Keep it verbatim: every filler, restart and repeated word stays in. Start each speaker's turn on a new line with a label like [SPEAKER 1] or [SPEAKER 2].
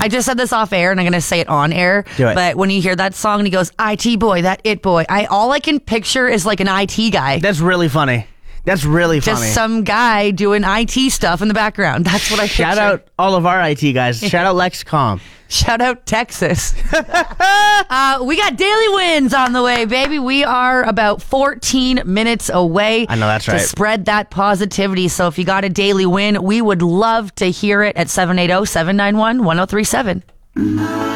[SPEAKER 1] I just said this off air, and I'm going to say it on air.
[SPEAKER 2] Do it.
[SPEAKER 1] But when you hear that song, and he goes, I T boy, that it boy, I all I can picture is like an I T guy.
[SPEAKER 2] That's really funny. That's really funny.
[SPEAKER 1] Just some guy doing I T stuff in the background. That's what I picture.
[SPEAKER 2] Shout out all of our I T guys. Shout out Lexicom.
[SPEAKER 1] Shout out Texas. uh, we got daily wins on the way, baby. We are about fourteen minutes away.
[SPEAKER 2] I know that's
[SPEAKER 1] to
[SPEAKER 2] right.
[SPEAKER 1] spread that positivity. So if you got a daily win, we would love to hear it at seven eight zero, seven nine one, one zero three seven.